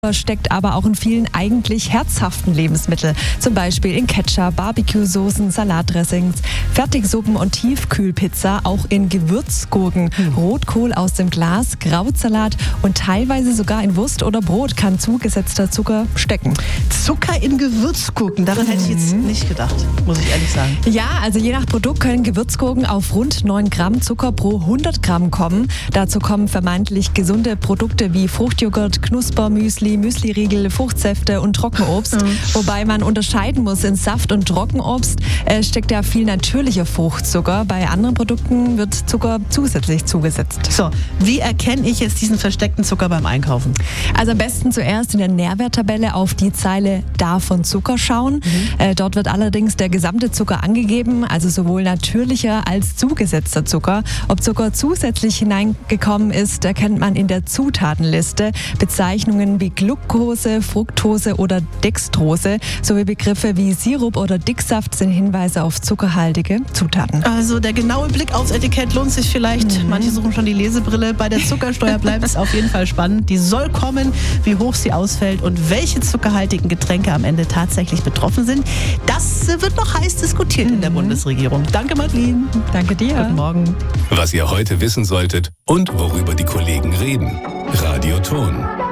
Steckt aber auch in vielen eigentlich herzhaften Lebensmitteln. Zum Beispiel in Ketchup, Barbecue-Soßen, Salatdressings, Fertigsuppen und Tiefkühlpizza, auch in Gewürzgurken, Rotkohl aus dem Glas, Krautsalat und teilweise sogar in Wurst oder Brot kann zugesetzter Zucker stecken. Zucker in Gewürzgurken, daran hätte ich jetzt nicht gedacht, muss ich ehrlich sagen. Ja, also je nach Produkt können Gewürzgurken auf rund 9 Gramm Zucker pro 100 Gramm kommen. Dazu kommen vermeintlich gesunde Produkte wie Fruchtjoghurt, Knuspermüsli, Müsliriegel, Fruchtsäfte und Trockenobst. Wobei man unterscheiden muss, in Saft- und Trockenobst steckt ja viel natürlicher Fruchtzucker. Bei anderen Produkten wird Zucker zusätzlich zugesetzt. So, wie erkenne ich jetzt diesen versteckten Zucker beim Einkaufen? Also am besten zuerst in der Nährwerttabelle auf die Zeile davon Zucker schauen. Dort wird allerdings der gesamte Zucker angegeben, also sowohl natürlicher als zugesetzter Zucker. Ob Zucker zusätzlich hineingekommen ist, erkennt man in der Zutatenliste. Bezeichnungen wie Glucose, Fructose oder Dextrose sowie Begriffe wie Sirup oder Dicksaft sind Hinweise auf zuckerhaltige Zutaten. Also der genaue Blick aufs Etikett lohnt sich vielleicht. Manche suchen schon die Lesebrille. Bei der Zuckersteuer bleibt es auf jeden Fall spannend. Die soll kommen, wie hoch sie ausfällt und welche zuckerhaltigen Getränke am Ende tatsächlich betroffen sind. Das wird noch heiß diskutiert in der Bundesregierung. Danke, Madeleine. Danke dir. Guten Morgen. Was ihr heute wissen solltet und worüber die Kollegen reden. Radio Ton.